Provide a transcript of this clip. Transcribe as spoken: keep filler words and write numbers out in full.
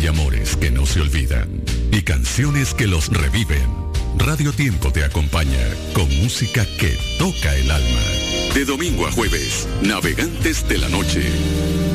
amores que no se olvidan y canciones que los reviven. Radio Tiempo te acompaña con música que toca el alma. De domingo a jueves, Navegantes de la Noche.